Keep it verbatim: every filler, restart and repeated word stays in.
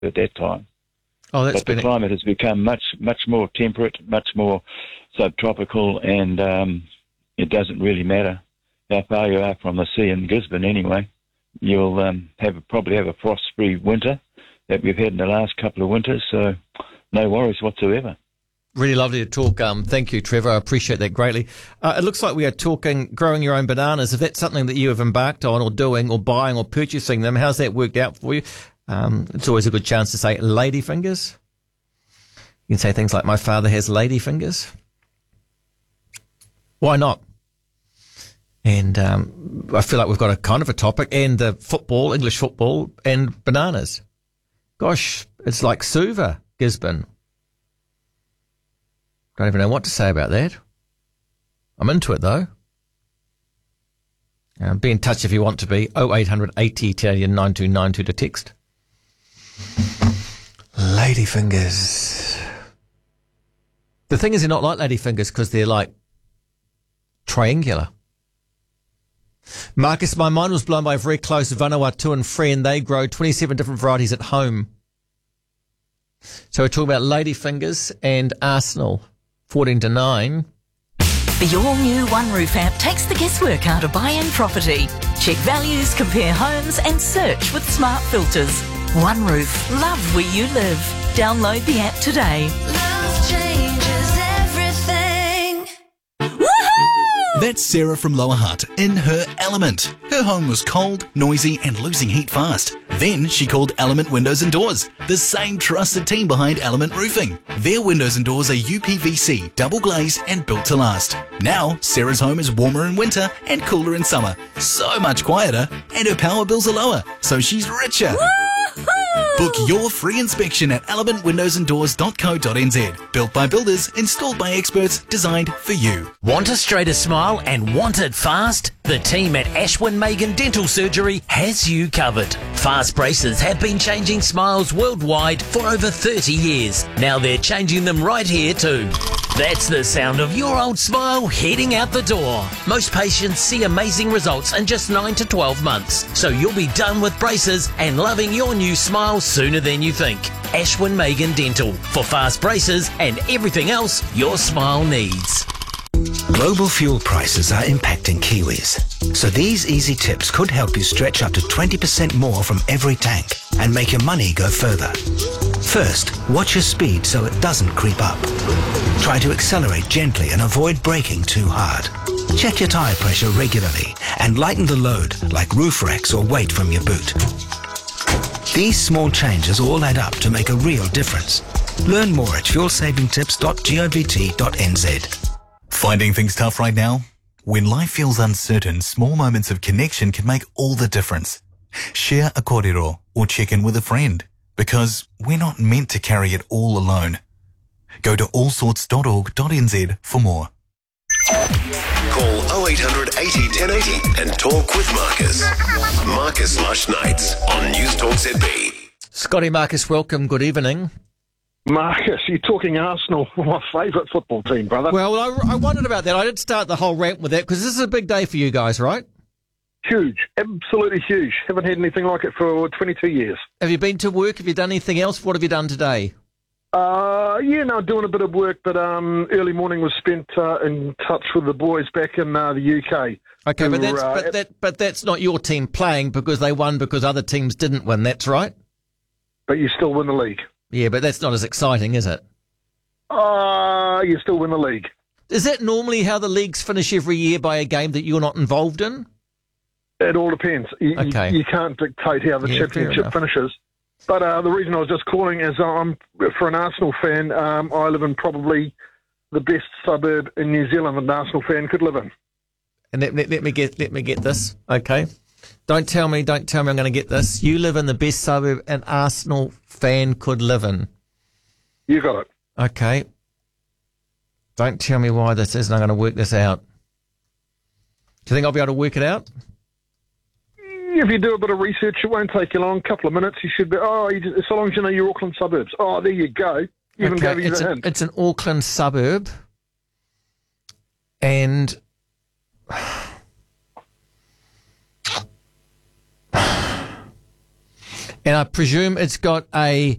at that time. Oh, that's but the been climate has become much, much more temperate, much more subtropical, and um, it doesn't really matter how far you are from the sea in Gisborne anyway. You'll um, have probably have a frost-free winter that we've had in the last couple of winters, so no worries whatsoever. really lovely to talk. Um, thank you, Trevor. I appreciate that greatly. Uh, it looks like we are talking growing your own bananas. If that's something that you have embarked on or doing or buying or purchasing them, how's that worked out for you? Um, it's always a good chance to say lady fingers. You can say things like, my father has lady fingers. Why not? And um, I feel like we've got a kind of a topic, and the football, English football, and bananas. Gosh, it's like Suva, Gisborne. Don't even know what to say about that. I'm into it, though. Uh, be in touch if you want to be. oh eight hundred eighty Italian nine two nine two to text. Ladyfingers. The thing is, they're not like ladyfingers because they're like triangular. Marcus, my mind was blown by a very close Vanuatu and friend. They grow twenty-seven different varieties at home. So we're talking about ladyfingers and Arsenal. fourteen to nine. The all-new One Roof app takes the guesswork out of buying property. Check values, compare homes and search with smart filters. One Roof. Love where you live. Download the app today. Love changes everything. That's Sarah from Lower Hutt in her element. Her home was cold, noisy and losing heat fast. Then she called Element Windows and Doors, the same trusted team behind Element Roofing. Their windows and doors are U P V C, double glazed and built to last. Now, Sarah's home is warmer in winter and cooler in summer. So much quieter, and her power bills are lower, so she's richer. Book your free inspection at element windows and doors dot co dot n z. Built by builders, installed by experts, designed for you. Want a straighter smile and want it fast? The team at Ashwin Megan Dental Surgery has you covered. Fast braces have been changing smiles worldwide for over thirty years. Now they're changing them right here too. That's the sound of your old smile heading out the door. Most patients see amazing results in just nine to twelve months. So you'll be done with braces and loving your new smile sooner than you think. Ashwin Megan Dental for fast braces and everything else your smile needs. Global fuel prices are impacting Kiwis. So these easy tips could help you stretch up to twenty percent more from every tank and make your money go further. First, watch your speed so it doesn't creep up. Try to accelerate gently and avoid braking too hard. Check your tyre pressure regularly and lighten the load like roof racks or weight from your boot. These small changes all add up to make a real difference. Learn more at fuel saving tips dot govt dot n z. Finding things tough right now? When life feels uncertain, small moments of connection can make all the difference. Share a kōrero or check in with a friend, because we're not meant to carry it all alone. Go to all sorts dot org dot n z for more. Call oh eight hundred eighty ten eighty and talk with Marcus. Marcus Lush Nights on News Talk Z B. Scotty, Marcus, welcome. Good evening. Marcus, you're talking Arsenal, my favourite football team, brother. Well, I, I wondered about that. I did start the whole rant with that because this is a big day for you guys, right? Huge, absolutely huge. Haven't had anything like it for twenty-two years. Have you been to work? Have you done anything else? What have you done today? Uh, yeah, no, doing a bit of work, but um, early morning was spent uh, in touch with the boys back in uh, the U K. Okay, who but that's were, uh, but that but that's not your team playing because they won because other teams didn't win. That's right. But you still win the league. Yeah, but that's not as exciting, is it? Uh, you still win the league. Is that normally how the leagues finish every year by a game that you're not involved in? It all depends. You, Okay. you, you can't dictate how the Yeah, fair championship enough. finishes. But uh, the reason I was just calling is I'm, for an Arsenal fan, um, I live in probably the best suburb in New Zealand that an Arsenal fan could live in. And let, let, let me get let me get this, okay? Don't tell me, don't tell me I'm going to get this. You live in the best suburb an Arsenal fan could live in. You got it. Okay. Don't tell me why this is, and I'm going to work this out. Do you think I'll be able to work it out? If you do a bit of research, it won't take you long. A couple of minutes, you should be. Oh, you just, so long as you know your Auckland suburbs. Oh, there you go. You even gave you it's, the a, hint. it's an Auckland suburb, and And I presume it's got a